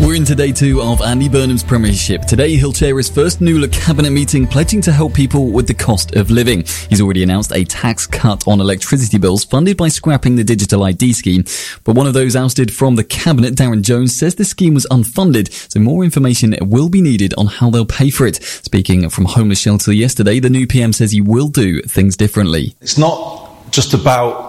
We're into day 2 of Andy Burnham's premiership. Today he'll chair his first NULA cabinet meeting, pledging to help people with the cost of living. He's already announced a tax cut on electricity bills funded by scrapping the digital ID scheme. But one of those ousted from the cabinet, Darren Jones, says the scheme was unfunded, so more information will be needed on how they'll pay for it. Speaking from homeless shelter yesterday, the new PM says he will do things differently. It's not just about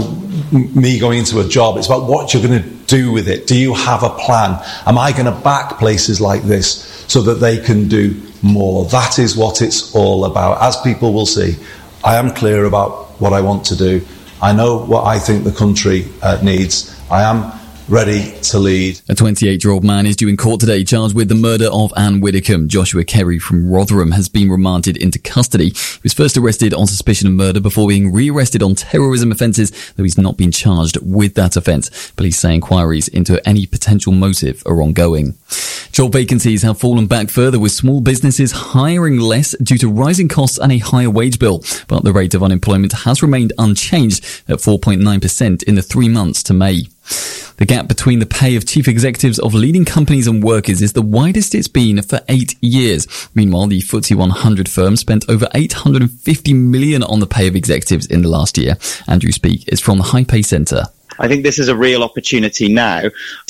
me going into a job. It's about what you're going to do with it. Do you have a plan? Am I going to back places like this so that they can do more? That is what it's all about. As people will see, I am clear about what I want to do. I know what I think the country needs. I am ready to lead. A 28-year-old man is due in court today, charged with the murder of Anne Widdicombe. Joshua Kerry from Rotherham has been remanded into custody. He was first arrested on suspicion of murder before being re-arrested on terrorism offences, though he's not been charged with that offence. Police say inquiries into any potential motive are ongoing. Job vacancies have fallen back further, with small businesses hiring less due to rising costs and a higher wage bill. But the rate of unemployment has remained unchanged at 4.9% in the 3 months to May. The gap between the pay of chief executives of leading companies and workers is the widest it's been for 8 years. Meanwhile, the FTSE 100 firm spent over $850 million on the pay of executives in the last year. Andrew Speak is from the High Pay Centre. I think this is a real opportunity now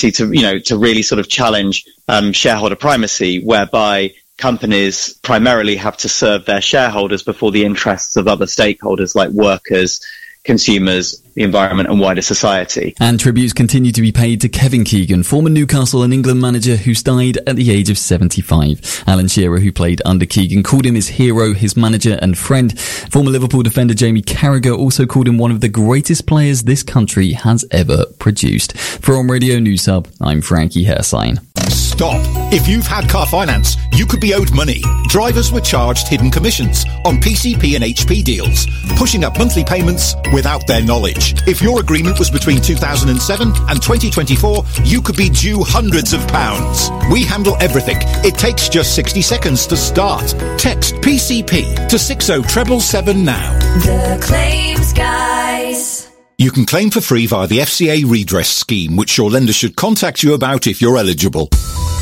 to really sort of challenge shareholder primacy, whereby companies primarily have to serve their shareholders before the interests of other stakeholders like workers, consumers, the environment and wider society. And tributes continue to be paid to Kevin Keegan, former Newcastle and England manager who's died at the age of 75. Alan Shearer, who played under Keegan, called him his hero, his manager and friend. Former Liverpool defender Jamie Carragher also called him one of the greatest players this country has ever produced. For On Radio News Hub, I'm Frankie Hersign. Stop. If you've had car finance, you could be owed money. Drivers were charged hidden commissions on PCP and HP deals, pushing up monthly payments without their knowledge. If your agreement was between 2007 and 2024, you could be due hundreds of pounds. We handle everything. It takes just 60 seconds to start. Text PCP to 60777 now. The Claims Guys. You can claim for free via the FCA redress scheme, which your lender should contact you about if you're eligible.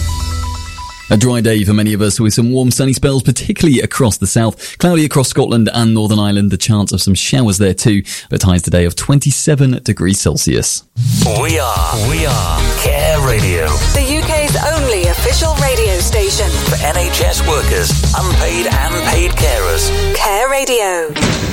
A dry day for many of us, with some warm sunny spells, particularly across the south. Cloudy across Scotland and Northern Ireland, the chance of some showers there too, but highs today of 27 degrees Celsius. We are Care Radio, The UK's only official radio station for NHS workers, unpaid and paid carers. Care Radio.